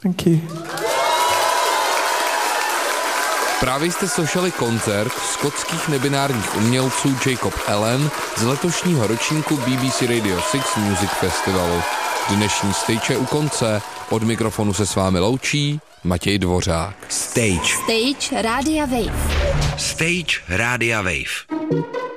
Thank you. Právě jste slyšeli koncert skotských nebinárních umělců Jacob Allen z letošního ročníku BBC Radio 6 Music Festivalu. Dnešní stage je u konce. Od mikrofonu se s vámi loučí Matěj Dvořák. Stage Rádia Wave.